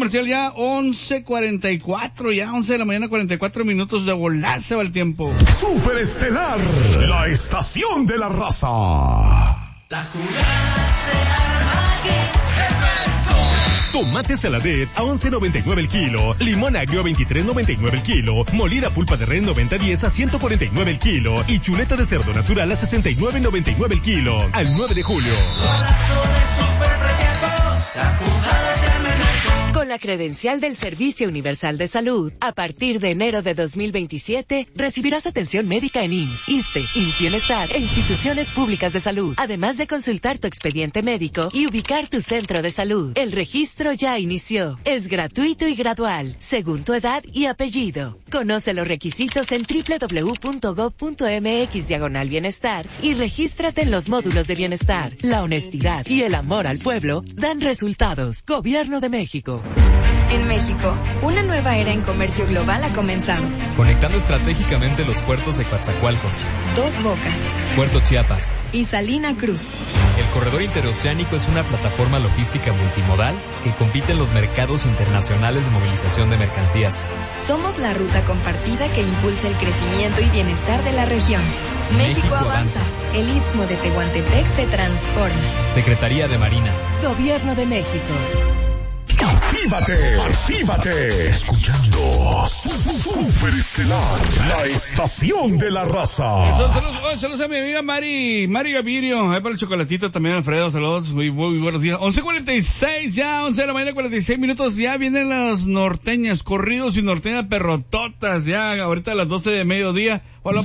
comercial ya, 11:44, ya 11 de la mañana, 44 minutos, de volar se va el tiempo. Super Estelar, la estación de la raza. La jugada se arma aquí. Tomate saladet a 11.99 el kilo, limón agrio a 23.99 el kilo, molida pulpa de res 90-10 a 149 el kilo y chuleta de cerdo natural a 69.99 el kilo. Al 9 de julio. Corazones superpreciosos, la jugada se arma en México. Con la credencial del Servicio Universal de Salud, a partir de enero de 2027, recibirás atención médica en IMSS, ISSSTE, IMSS Bienestar e instituciones públicas de salud, además de consultar tu expediente médico y ubicar tu centro de salud. El registro ya inició. Es gratuito y gradual, según tu edad y apellido. Conoce los requisitos en www.gov.mx/bienestar y regístrate en los módulos de bienestar. La honestidad y el amor al pueblo dan resultados. Gobierno de México. En México, una nueva era en comercio global ha comenzado. Conectando estratégicamente los puertos de Coatzacoalcos, Dos Bocas, Puerto Chiapas y Salina Cruz. El corredor interoceánico es una plataforma logística multimodal que compite en los mercados internacionales de movilización de mercancías. Somos la ruta compartida que impulsa el crecimiento y bienestar de la región. México avanza. El Istmo de Tehuantepec se transforma. Secretaría de Marina. Gobierno de México. Actívate. Escuchando Super Estelar, la estación de la raza. Saludos a mi amiga Mari Gavirio, ahí para el chocolatito también, Alfredo, saludos, muy buenos días. 11:46 ya, 11 de la mañana, 46 minutos, ya vienen las norteñas, corridos y norteñas perrototas, ya ahorita a las 12 de mediodía. Hola.